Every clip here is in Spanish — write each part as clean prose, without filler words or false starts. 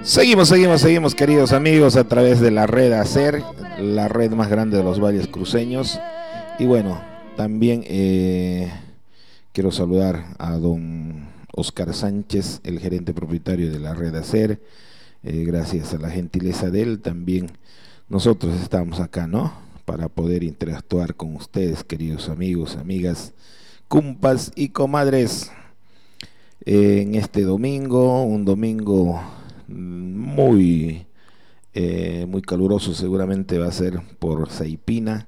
Seguimos, queridos amigos, a través de la red ACER, la red más grande de los valles cruceños. Y bueno, también quiero saludar a don Oscar Sánchez, el gerente propietario de la red ACER. Gracias a la gentileza de él, también nosotros estamos acá, ¿no? Para poder interactuar con ustedes, queridos amigos, amigas, cumpas y comadres. En este domingo, un domingo muy caluroso, seguramente va a ser por Saipina.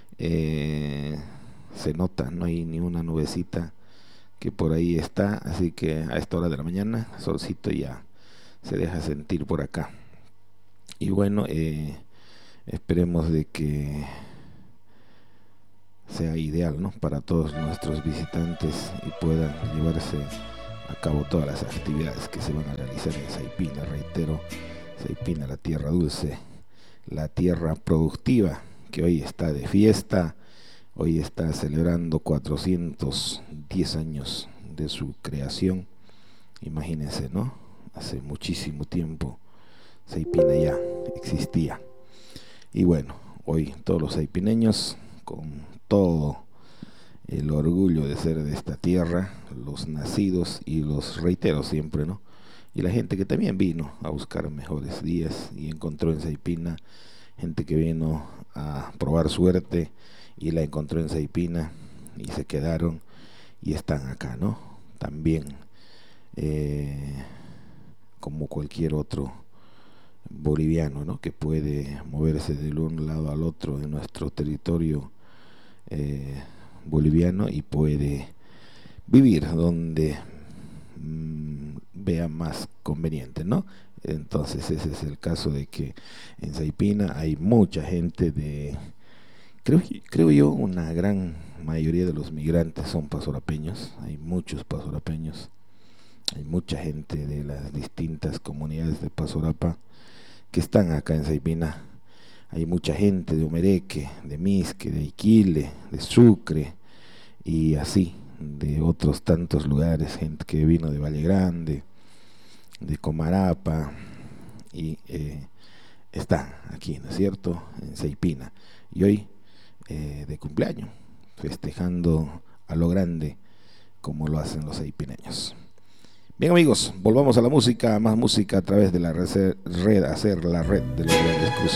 Se nota, no hay ni una nubecita que por ahí está, así que a esta hora de la mañana, solcito ya se deja sentir por acá. Y bueno, esperemos de que sea ideal, ¿no?, para todos nuestros visitantes y puedan llevarse a cabo todas las actividades que se van a realizar en Saipina. Reitero, Saipina, la tierra dulce, la tierra productiva, que hoy está de fiesta, hoy está celebrando 410 años de su creación. Imagínense, ¿no? Hace muchísimo tiempo Saipina ya existía. Y bueno, hoy todos los saipineños, con todo el orgullo de ser de esta tierra, los nacidos y los reitero siempre, ¿no? Y la gente que también vino a buscar mejores días y encontró en Saipina, gente que vino a probar suerte y la encontró en Saipina y se quedaron y están acá, ¿no? También, como cualquier otro boliviano, ¿no?, que puede moverse de un lado al otro en nuestro territorio boliviano y puede vivir donde vea más conveniente, ¿no? Entonces ese es el caso de que en Saipina hay mucha gente de, creo yo, una gran mayoría de los migrantes son pasorapeños, hay muchos pasorapeños, hay mucha gente de las distintas comunidades de Pasorapa que están acá en Saipina. Hay mucha gente de Omereque, de Misque, de Iquile, de Sucre y así, de otros tantos lugares, gente que vino de Valle Grande, de Comarapa y está aquí, ¿no es cierto?, en Saipina. Y hoy de cumpleaños, festejando a lo grande como lo hacen los saipineños. Bien, amigos, volvamos a la música, más música a través de la red ACER, la red de los grandes cruceños.